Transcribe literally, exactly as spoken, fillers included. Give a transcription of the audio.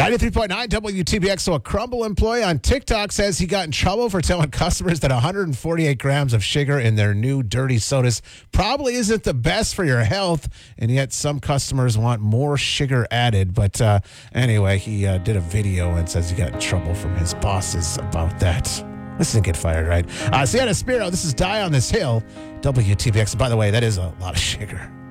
ninety-three point nine W T B X. So a Crumble employee on TikTok says he got in trouble for telling customers that one hundred forty-eight grams of sugar in their new dirty sodas probably isn't the best for your health, and yet some customers want more sugar added. But uh, anyway, he uh, did a video and says he got in trouble from his bosses about that. This didn't get fired, right? Uh, Sienna Spiro, this is Die on This Hill, W T B X. By the way, that is a lot of sugar.